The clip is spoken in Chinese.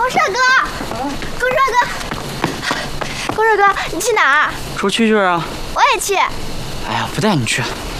帅哥，狗帅哥，狗帅哥，你去哪儿？ 说蛐蛐啊。 我也去。 哎呀，不带你去。